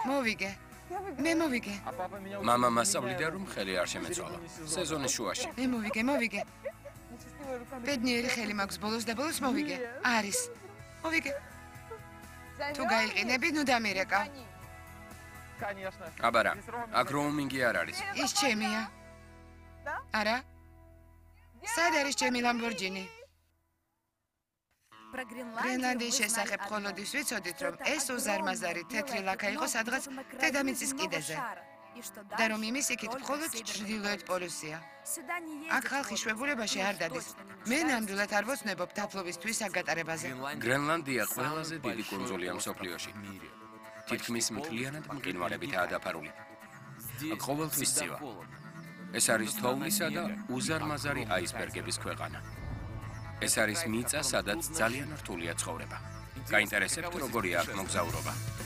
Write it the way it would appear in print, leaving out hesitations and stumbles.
მოვიგე. მე მოვიგე. მამა მასწავლიდა რომ ხელი არ შემეცვალა. სეზონის შუაში. მე მოვიგე. ბედნიერი ხელი მაქვს ბოლოს და ბოლოს მოვიგე. არის. მოვიგე. თუ გაიყინები, ნუ დამირეკა. აბარა, აქ როუმინგი არ არის. ის ჩემია. არა? სად არის ჩემი ლამბორჯინი? გრენლანდიის შესახებ მხოლოდ ის ვიცოდით, რომ ეს უზარმაზარი თეთრი ლაქა იყო სადღაც დედამიწის კიდეზე. და რომ იმის იქით მხოლოდ ჩრდილოეთ პოლუსია. აქ ხალხი შვებულებაში არ დადის. მე ნამდვილად არ ვოცნებობ დაფლობისთვის აგატარებაზე. გრენლანდია ყველაზე დიდი კუნძულია მსოფლიოში. თითქმის მთლიანად მყინვარებითაა დაფარული. აქ ყოველთვის ცივა. ეს არის თოვლისა და უზარმაზარი აისბერგების ქვეყანა. ეს არის მიწა, სადაც ძალიან რთულია ცხოვრება. გაინტერესებთ, როგორია აქ მოგზაურობა?